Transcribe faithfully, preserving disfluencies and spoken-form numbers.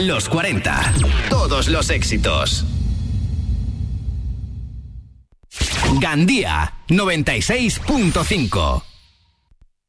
Los cuarenta. Todos los éxitos. Gandía noventa y seis punto cinco.